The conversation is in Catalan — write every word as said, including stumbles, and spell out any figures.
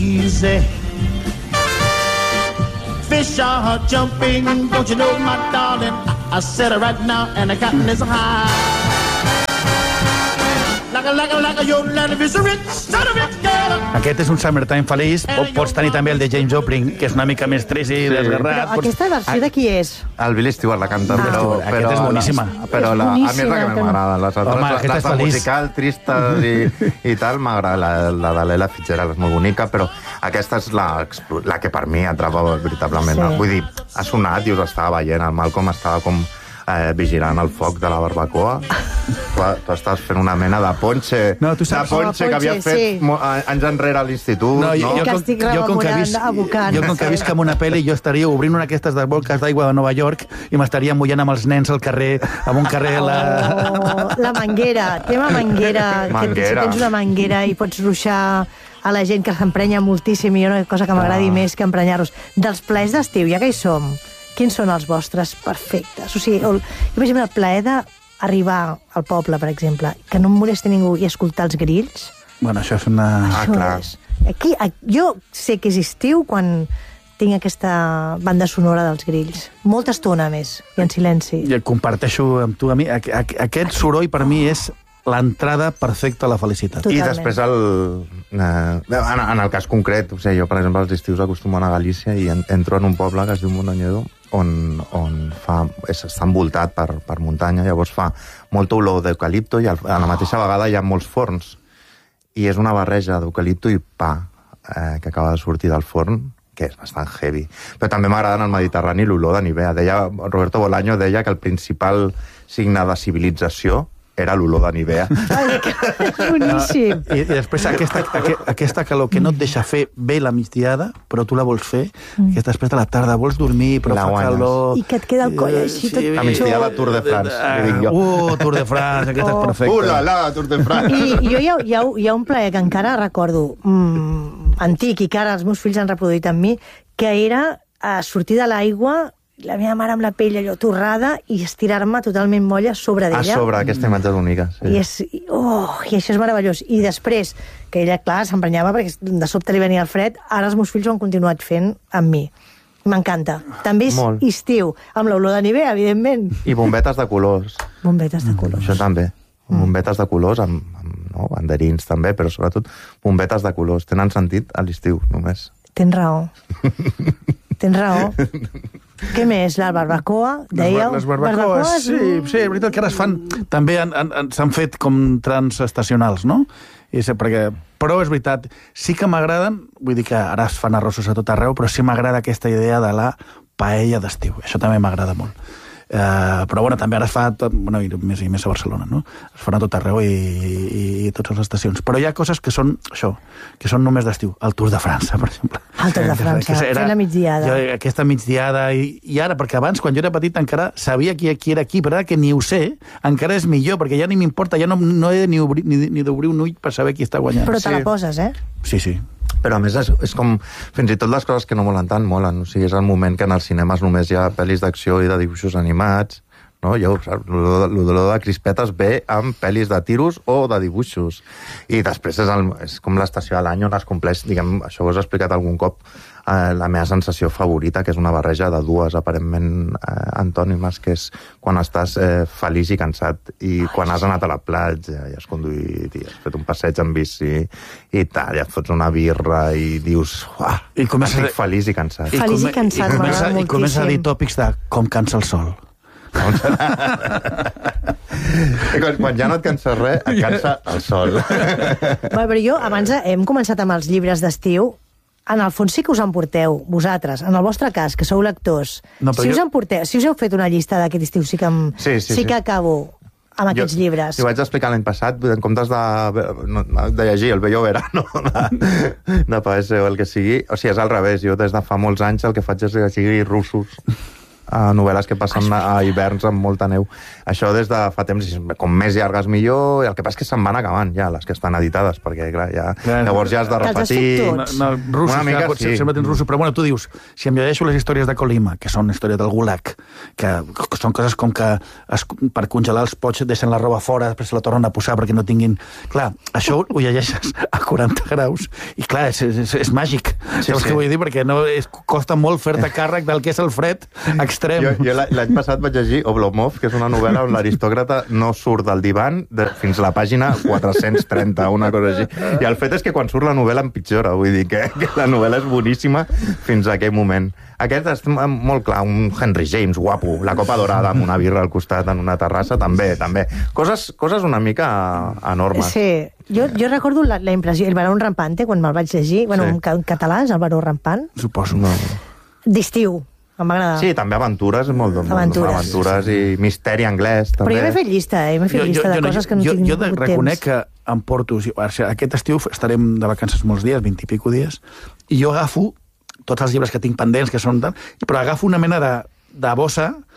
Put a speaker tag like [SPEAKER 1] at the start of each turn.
[SPEAKER 1] easy. Fish are jumping, don't you know, my darling? I, I said it right now, and the cotton is high. Like a, like a, like a, your land is a rich, son of a rich girl.
[SPEAKER 2] Aquest és un Summertime feliç, o pots tenir també el de James Joplin, que és una mica més trist i desgarrat.
[SPEAKER 3] Però aquesta versió de qui és?
[SPEAKER 4] El Billy Stewart la canta,
[SPEAKER 2] Ah.
[SPEAKER 4] però...
[SPEAKER 2] Aquesta
[SPEAKER 4] però
[SPEAKER 2] és boníssima.
[SPEAKER 4] La, però la, a mi és la que més m'agrada. Les altres,
[SPEAKER 2] Home, aquesta
[SPEAKER 4] les
[SPEAKER 2] és
[SPEAKER 4] de
[SPEAKER 2] feliç.
[SPEAKER 4] musical, tristes i, i tal, m'agrada. La, la de l'Ella Fitzgerald és molt bonica, però aquesta és la, la que per mi atrapa veritablement.
[SPEAKER 3] Sí.
[SPEAKER 4] Vull dir, ha sonat i us estava veient, el Malcolm estava com eh, vigilant el foc de la barbacoa. Tu, tu estàs fent una mena de ponche,
[SPEAKER 2] No, tu saps-
[SPEAKER 4] de ponche
[SPEAKER 3] Oh,
[SPEAKER 4] que havia
[SPEAKER 3] ponche,
[SPEAKER 4] fet
[SPEAKER 3] sí.
[SPEAKER 4] mo- anys enrere a l'institut.
[SPEAKER 2] No,
[SPEAKER 4] No,
[SPEAKER 2] jo, jo,
[SPEAKER 3] Que
[SPEAKER 2] com,
[SPEAKER 3] estic
[SPEAKER 2] jo, com que
[SPEAKER 3] rememorant,
[SPEAKER 2] visc,
[SPEAKER 3] abocant.
[SPEAKER 2] jo com que visc en una pel·li, jo estaria obrint una d'aquestes de bolques d'aigua de Nova York i m'estaria mullant amb els nens al carrer, amb un carrer a la...
[SPEAKER 3] Oh, la manguera, tema manguera.
[SPEAKER 4] Manguera.
[SPEAKER 3] Que si tens una manguera i pots ruixar a la gent que s'emprenya moltíssim, i hi ha una cosa que m'agradi més que emprenyar-los. Dels plaers d'estiu, ja que hi som, quins són els vostres perfectes? O sigui, el, jo, per exemple, el plaer d'arribar al poble, per exemple, que no em molesti ningú i escoltar els grills.
[SPEAKER 2] Bueno, això és una...
[SPEAKER 4] Ah,
[SPEAKER 3] Això
[SPEAKER 4] clar.
[SPEAKER 3] és. Aquí, a- jo sé que és estiu quan tinc aquesta banda sonora dels grills. Molta estona més, i en silenci.
[SPEAKER 2] I comparteixo amb tu, a mi, aqu aqu aquest soroll per mi és l'entrada perfecta a la felicitat.
[SPEAKER 3] Totalment.
[SPEAKER 4] I després, el, eh, en, en el cas concret, o sigui, jo, per exemple, als estius acostumo a anar a Galícia i en, entro en un poble que es diu Mondoñedo, on, on fa, és, està envoltat per, per muntanya, llavors fa molta olor d'eucalipto i al, a la mateixa vegada hi ha molts forns. I és una barreja d'eucalipto i pa eh, que acaba de sortir del forn, que és bastant heavy. Però també m'agrada en el Mediterrani l'olor de Nivea. Deia, Roberto Bolaño deia que el principal signe de civilització era l'olor de Nivea.
[SPEAKER 3] Ai, que boníssim.
[SPEAKER 2] I, i després aquesta, aqu aquesta calor que no et deixa fer bé la migdiada, però tu la vols fer, mm. que després de la tarda vols dormir, però
[SPEAKER 4] La
[SPEAKER 2] fa
[SPEAKER 4] guanyes.
[SPEAKER 2] calor...
[SPEAKER 3] I que et queda el coll així tot
[SPEAKER 4] La migdiada Tour de France, li dic jo.
[SPEAKER 2] Uh, Tour de France, aquesta
[SPEAKER 3] Oh.
[SPEAKER 2] és perfecta.
[SPEAKER 4] Uh, la, la, Tour de France!
[SPEAKER 3] I, i jo hi ha, hi, ha, hi ha un plaer que encara recordo mm, antic i que ara els meus fills han reproduït amb mi, que era a sortir de l'aigua, la meva mare amb la pell allò torrada i estirar-me totalment molla sobre
[SPEAKER 4] A
[SPEAKER 3] d'ella.
[SPEAKER 4] sobre, aquesta imatge és única. Sí.
[SPEAKER 3] I, és, i- oh, I això és meravellós. I després, que ella, clar, s'emprenyava perquè de sobte li venia el fred, ara els meus fills ho han continuat fent amb mi. M'encanta. També és
[SPEAKER 4] Molt.
[SPEAKER 3] estiu, amb l'olor de Nivea, evidentment.
[SPEAKER 4] I bombetes de colors.
[SPEAKER 3] Bombetes de colors.
[SPEAKER 4] Això també. Bombetes de colors, amb, amb no, banderins també, però sobretot bombetes de colors. Tenen sentit a l'estiu, només.
[SPEAKER 3] Tens raó. Tens raó. Què més? La barbacoa, dèieu?
[SPEAKER 2] Les barbacoes,
[SPEAKER 3] Barbacoes,
[SPEAKER 2] sí,
[SPEAKER 3] mm.
[SPEAKER 2] sí, és veritat que ara es fan, també han- han- han- s'han fet com transestacionals, no? I sé, perquè, però és veritat, sí que m'agraden, vull dir que ara es fan arrossos a tot arreu, però sí m'agrada aquesta idea de la paella d'estiu, això també m'agrada molt. Uh, però bueno, també ara es fa tot, bueno, i més i més a Barcelona, no? Es fan a tot arreu i, i, i totes les estacions. Però hi ha coses que són això, que són només d'estiu. El Tour de França, per exemple.
[SPEAKER 3] El Tour de França,
[SPEAKER 2] Que
[SPEAKER 3] fent la migdiada.
[SPEAKER 2] Jo, aquesta migdiada, i, i ara, perquè abans, quan jo era petit, encara sabia qui, qui era qui, però ara que ni ho sé, encara és millor, perquè ja ni m'importa, ja no, no he de ni, obrir, ni, ni d'obrir un ull per saber qui està guanyant.
[SPEAKER 3] Però te
[SPEAKER 4] Sí.
[SPEAKER 3] la poses, eh?
[SPEAKER 2] Sí, sí.
[SPEAKER 4] Però a més és, és com... Fins i tot les coses que no molen tant, molen. O sigui, és el moment que en els cinemes només hi ha pel·lis d'acció i de dibuixos animats. No? Jo, l'olor de crispetes ve amb pel·lis de tiros o de dibuixos. I després és, el, és com l'estació de l'any on es compleix, diguem, això ho has explicat algun cop, eh, la meva sensació favorita, que és una barreja de dues aparentment eh, antònimes, que és quan estàs eh, feliç i cansat, i quan has anat a la platja i has conduït i has fet un passeig en bici i tal, i et fots una birra i dius, uah,
[SPEAKER 2] I comença-
[SPEAKER 4] estic feliç i cansat.
[SPEAKER 3] I Feliç
[SPEAKER 2] come-
[SPEAKER 3] cansat,
[SPEAKER 2] i comença,
[SPEAKER 3] m'agrada
[SPEAKER 2] i comença a dir
[SPEAKER 3] moltíssim.
[SPEAKER 2] tòpics de com cansa el sol.
[SPEAKER 4] quan, quan ja no et cansa res, et cansa el sol.
[SPEAKER 3] Bé, però jo, abans hem començat amb els llibres d'estiu. En el fons sí que us emporteu, vosaltres, en el vostre cas, que sou lectors.
[SPEAKER 2] No, però
[SPEAKER 3] si, us
[SPEAKER 2] jo-
[SPEAKER 3] emporteu, si us heu fet una llista d'aquest estiu, sí que, em,
[SPEAKER 4] Sí, sí, sí.
[SPEAKER 3] que acabo amb aquests
[SPEAKER 4] jo,
[SPEAKER 3] llibres.
[SPEAKER 4] Jo vaig explicar l'any passat, en comptes de, de llegir El bello verano, de, de Paese o el que sigui, o sigui, és al revés. Jo des de fa molts anys el que faig és llegir russos. a novel·les que passen a hiverns amb molta neu. Això des de fa temps, com més llargues millor, i el que passa és que se'n van acabant ja, les que estan editades, perquè clar, ja,
[SPEAKER 2] Clar,
[SPEAKER 4] llavors ja has de
[SPEAKER 3] que els has
[SPEAKER 4] repetir...
[SPEAKER 3] fet
[SPEAKER 2] No,
[SPEAKER 3] tots.
[SPEAKER 2] no, russos,
[SPEAKER 4] Una mica,
[SPEAKER 2] clar,
[SPEAKER 4] sí.
[SPEAKER 2] sempre tens russos, però bueno, tu dius, si em llegeixo les històries de Colima, que són històries del Gulag, que, que són coses com que es, per congelar els pots deixen la roba fora, després se la tornen a posar perquè no tinguin... Clar, això ho llegeixes a quaranta graus, i clar, és, és, és màgic.
[SPEAKER 4] Sí,
[SPEAKER 2] Saps
[SPEAKER 4] sí.
[SPEAKER 2] què vull dir? Perquè no, és, costa molt fer-te càrrec del que és el fred extrem.
[SPEAKER 4] Jo, jo l'any l'any passat vaig llegir Oblomov, que és una novel·la on l'aristòcrata no surt del divan de, fins a la pàgina quatre-cents trenta, una cosa així. I el fet és que quan surt la novel·la empitjora, vull dir que, que la novel·la és boníssima fins a aquell moment. Aquest és molt clar, un Henry James guapo, la copa dorada amb una birra al costat en una terrassa, també, també. Coses, coses una mica enormes.
[SPEAKER 3] Sí, jo, jo recordo la, la impressió, el Baró Rampante, quan me'l vaig llegir, bueno,
[SPEAKER 4] Sí.
[SPEAKER 3] en, ca- en català és el Baró Rampant,
[SPEAKER 2] Suposo.
[SPEAKER 4] No.
[SPEAKER 3] d'estiu, em va agradar.
[SPEAKER 4] Sí, també aventures, molt, molt,
[SPEAKER 3] Aventures.
[SPEAKER 4] aventures i misteri anglès, també.
[SPEAKER 3] Però jo m'he fet llista, eh? M'he fet llista de
[SPEAKER 2] no-
[SPEAKER 3] coses que no
[SPEAKER 2] jo,
[SPEAKER 3] tinc
[SPEAKER 2] jo de,
[SPEAKER 3] tingut
[SPEAKER 2] reconec
[SPEAKER 3] temps.
[SPEAKER 2] que em porto... o sigui, aquest estiu estarem de vacances molts dies, vint i pico dies, i jo agafo tots els llibres que tinc pendents, que són... Però agafo una mena de, de bossa